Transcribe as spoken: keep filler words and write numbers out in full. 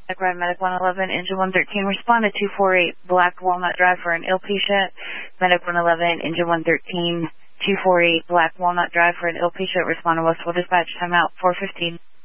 Red Medic one eleven, Engine one thirteen, respond to two four eight Black Walnut Drive for an ill patient. Medic one eleven, Engine one thirteen, two four eight Black Walnut Drive for an ill patient. Respond to Westfield Dispatch. Timeout four fifteen.